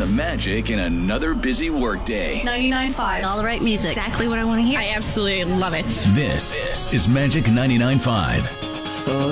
the magic in another busy workday. 99.5. All the right music. Exactly what I want to hear. I absolutely love it. This is Magic 99.5.